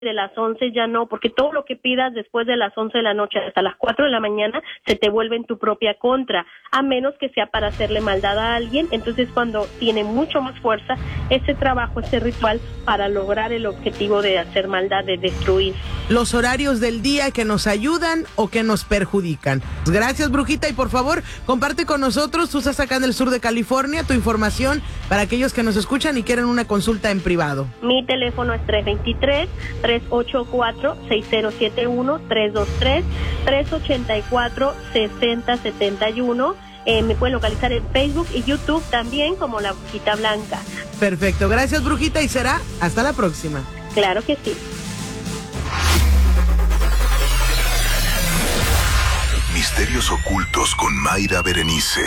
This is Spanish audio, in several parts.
de las 11 ya no, porque todo lo que pidas después de las 11 de la noche hasta las 4 de la mañana se te vuelve en tu propia contra, a menos que sea para hacerle maldad a alguien. Entonces cuando tiene mucho más fuerza ese trabajo, ese ritual, para lograr el objetivo de hacer maldad, de destruir. Los horarios del día que nos ayudan o que nos perjudican. Gracias, brujita, y por favor, comparte con nosotros, tú estás acá en el sur de California, tu información para aquellos que nos escuchan y quieren una consulta en privado. Mi teléfono es 323-384-6071, 323-384-6071. Me pueden localizar en Facebook y YouTube también como La Brujita Blanca. Perfecto, gracias, brujita, y será hasta la próxima. Claro que sí. Misterios ocultos con Mayra Berenice.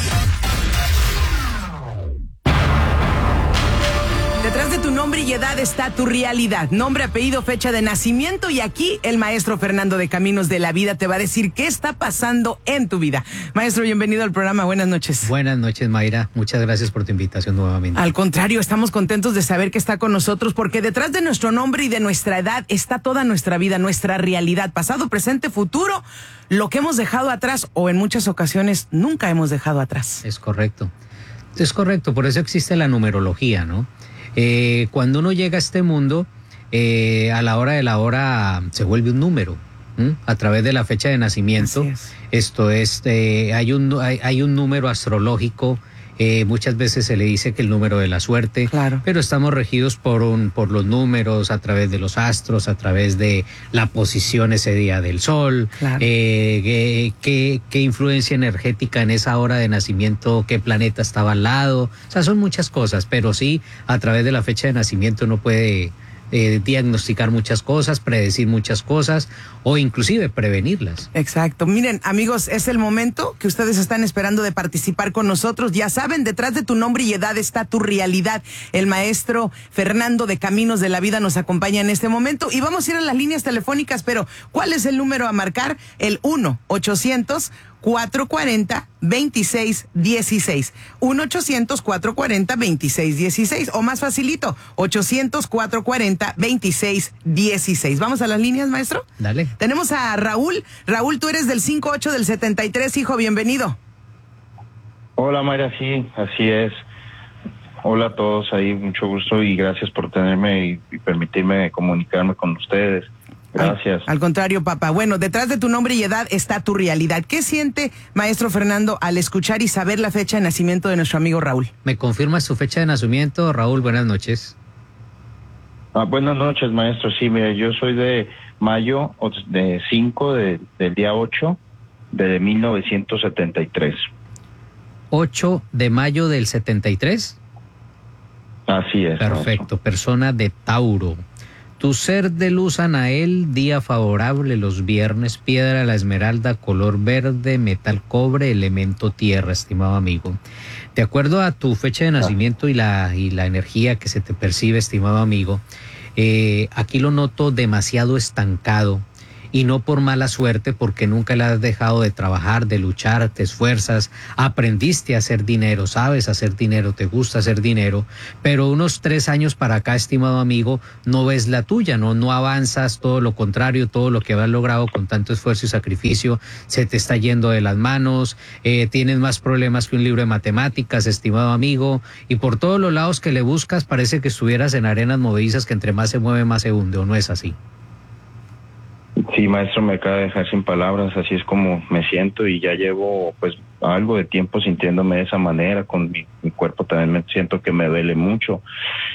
Detrás de tu nombre y edad está tu realidad. Nombre, apellido, fecha de nacimiento. Y aquí el maestro Fernando de Caminos de la Vida te va a decir qué está pasando en tu vida. Maestro, bienvenido al programa. Buenas noches. Buenas noches, Mayra. Muchas gracias por tu invitación nuevamente. Al contrario, estamos contentos de saber que está con nosotros, porque detrás de nuestro nombre y de nuestra edad está toda nuestra vida, nuestra realidad, pasado, presente, futuro, lo que hemos dejado atrás o en muchas ocasiones nunca hemos dejado atrás. Es correcto. Es correcto, por eso existe la numerología, ¿no? Cuando uno llega a este mundo, a la hora de la hora se vuelve un número, a través de la fecha de nacimiento. Esto es, hay un número astrológico. Muchas veces se le dice que el número de la suerte, claro, pero estamos regidos por los números, a través de los astros, a través de la posición ese día del sol, claro, qué influencia energética en esa hora de nacimiento, qué planeta estaba al lado. O sea, son muchas cosas, pero sí, a través de la fecha de nacimiento uno puede diagnosticar muchas cosas, predecir muchas cosas o inclusive prevenirlas. Exacto. Miren, amigos, es el momento que ustedes están esperando de participar con nosotros. Ya saben, detrás de tu nombre y edad está tu realidad. El maestro Fernando de Caminos de la Vida nos acompaña en este momento y vamos a ir a las líneas telefónicas, pero ¿cuál es el número a marcar? El 1-800-440-2616. 1-800-440-2616. O más facilito, 800-440-2616. ¿Vamos a las líneas, maestro? Dale. Tenemos a Raúl. Raúl, tú eres del 58 del 73, hijo, bienvenido. Hola, Mayra, sí, así es. Hola a todos ahí, mucho gusto y gracias por tenerme y permitirme comunicarme con ustedes. Gracias. Al contrario, papá. Bueno, detrás de tu nombre y edad está tu realidad. ¿Qué siente, maestro Fernando, al escuchar y saber la fecha de nacimiento de nuestro amigo Raúl? ¿Me confirmas su fecha de nacimiento, Raúl? Buenas noches. Buenas noches, maestro. Sí, mire, yo soy de mayo, de 5 del día 8 de 1973. 8 de mayo del 73. Así es. Perfecto, maestro. Persona de Tauro. Tu ser de luz Anael, día favorable los viernes, piedra la esmeralda, color verde, metal cobre, elemento tierra, estimado amigo. De acuerdo a tu fecha de nacimiento y la energía que se te percibe, estimado amigo, aquí lo noto demasiado estancado. Y no por mala suerte, porque nunca le has dejado de trabajar, de luchar, te esfuerzas, aprendiste a hacer dinero, sabes hacer dinero, te gusta hacer dinero, pero unos 3 años para acá, estimado amigo, no ves la tuya, no avanzas, todo lo contrario, todo lo que has logrado con tanto esfuerzo y sacrificio se te está yendo de las manos, tienes más problemas que un libro de matemáticas, estimado amigo, y por todos los lados que le buscas parece que estuvieras en arenas movedizas que entre más se mueve más se hunde, ¿o no es así? Sí, maestro, me acaba de dejar sin palabras, así es como me siento y ya llevo pues algo de tiempo sintiéndome de esa manera, con mi cuerpo también me siento que me duele mucho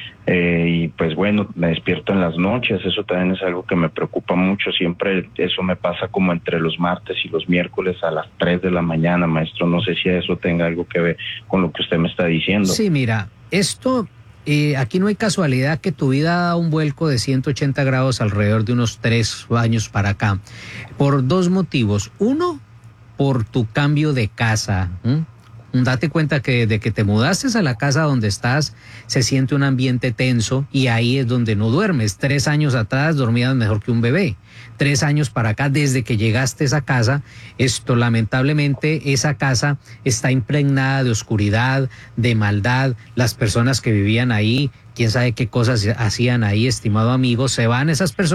y pues bueno, me despierto en las noches, eso también es algo que me preocupa mucho, siempre eso me pasa como entre los martes y los miércoles a las 3 de la mañana, maestro, no sé si eso tenga algo que ver con lo que usted me está diciendo. Sí, mira, esto... aquí no hay casualidad que tu vida da un vuelco de 180 grados alrededor de unos 3 años para acá, por 2 motivos. Uno, por tu cambio de casa. Date cuenta que desde que te mudaste a la casa donde estás, se siente un ambiente tenso y ahí es donde no duermes. 3 años atrás dormías mejor que un bebé. 3 años para acá, desde que llegaste a esa casa, lamentablemente, esa casa está impregnada de oscuridad, de maldad. Las personas que vivían ahí quién sabe qué cosas hacían ahí, estimado amigo. Se van esas personas